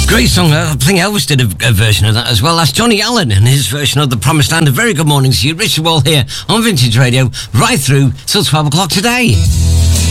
Great song. I think Elvis did a version of that as well. That's Johnny Allen and his version of The Promised Land. A very good morning to you. Richard Wall here on Vintage Radio, right through till 12 o'clock today.